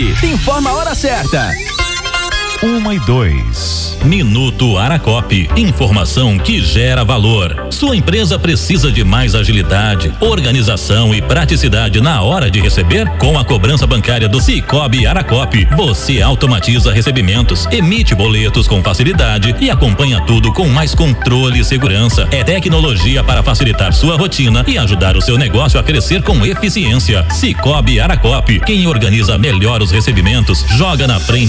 Aracope. Informa a hora certa. 1:02. Minuto Aracope. Informação que gera valor. Sua empresa precisa de mais agilidade, organização e praticidade na hora de receber? Com a cobrança bancária do Sicoob Aracope, você automatiza recebimentos, emite boletos com facilidade e acompanha tudo com mais controle e segurança. É tecnologia para facilitar sua rotina e ajudar o seu negócio a crescer com eficiência. Sicoob Aracope. Quem organiza melhor os recebimentos, joga na frente